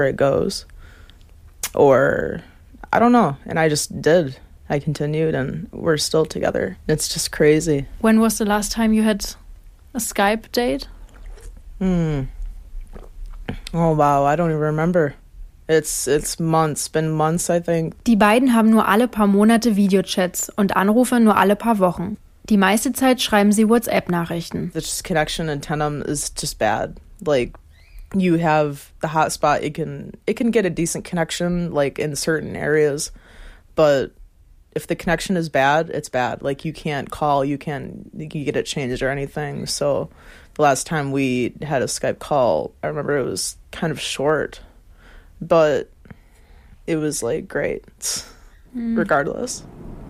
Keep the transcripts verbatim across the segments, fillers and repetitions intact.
where it goes. Or, I don't know. And I just did. I continued and we're still together. It's just crazy. When was the last time you had a Skype date? Hmm. Oh, wow. I don't even remember. It's, it's months. Been months, I think. Die beiden haben nur alle paar Monate Videochats und Anrufe nur alle paar Wochen. Die meiste Zeit schreiben sie WhatsApp-Nachrichten. The just connection in Tenem is just bad. Like, you have the hotspot, it can it can get a decent connection, like, in certain areas. But if the connection is bad, it's bad. Like, you can't call, you can't you get it changed or anything. So the last time we had a Skype call, I remember it was kind of short. But it was, like, great, mm. regardless.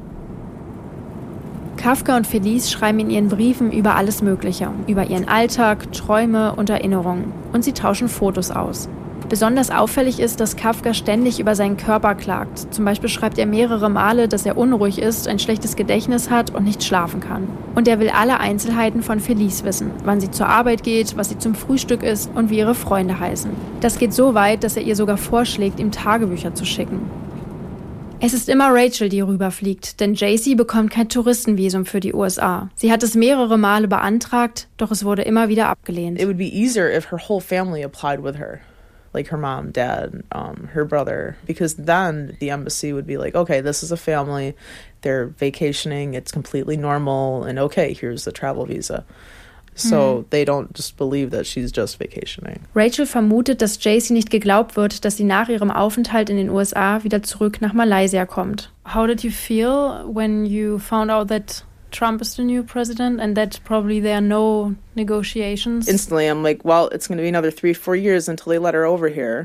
Kafka und Felice schreiben in ihren Briefen über alles Mögliche, über ihren Alltag, Träume und Erinnerungen. Und sie tauschen Fotos aus. Besonders auffällig ist, dass Kafka ständig über seinen Körper klagt. Zum Beispiel schreibt er mehrere Male, dass er unruhig ist, ein schlechtes Gedächtnis hat und nicht schlafen kann. Und er will alle Einzelheiten von Felice wissen, wann sie zur Arbeit geht, was sie zum Frühstück isst und wie ihre Freunde heißen. Das geht so weit, dass er ihr sogar vorschlägt, ihm Tagebücher zu schicken. Es ist immer Rachel, die rüberfliegt, denn Jaycee bekommt kein Touristenvisum für die U S A. Sie hat es mehrere Male beantragt, doch es wurde immer wieder abgelehnt. It would be easier if her whole family applied with her. Like her mom, dad, um, her brother. Because then the embassy would be like, okay, this is a family, they're vacationing, it's completely normal, and okay, here's the travel visa. So mhm. they don't just believe that she's just vacationing. Rachel vermutet, dass Jaycee nicht geglaubt wird, dass sie nach ihrem Aufenthalt in den U S A wieder zurück nach Malaysia kommt. How did you feel when you found out that Trump is the new president and that probably there are no negotiations? Instantly, I'm like, well, it's going to be another three, four years until they let her over here,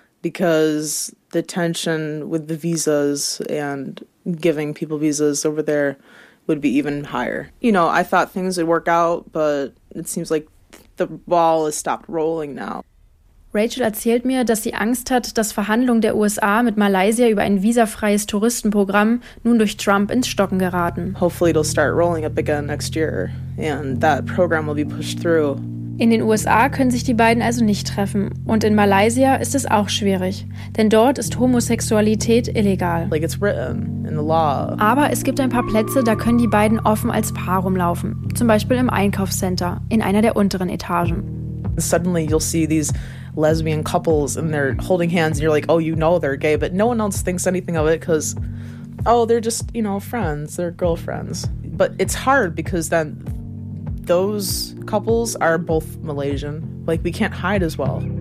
because the tension with the visas and giving people visas over there would be even higher. You know, I thought things would work out, but it seems like the ball has stopped rolling now. Rachel erzählt mir, dass sie Angst hat, dass Verhandlungen der U S A mit Malaysia über ein visafreies Touristenprogramm nun durch Trump ins Stocken geraten. Hopefully it'll start rolling up again next year and that program will be pushed through. In den U S A können sich die beiden also nicht treffen. Und in Malaysia ist es auch schwierig. Denn dort ist Homosexualität illegal. Like it's written in the law. Aber es gibt ein paar Plätze, da können die beiden offen als Paar rumlaufen. Zum Beispiel im Einkaufscenter, in einer der unteren Etagen. Suddenly you'll see these lesbian couples and they're holding hands and you're like, oh, you know they're gay. But no one else thinks anything of it because, oh, they're just, you know, friends. They're girlfriends. But it's hard because then those couples are both Malaysian. Like, we can't hide as well.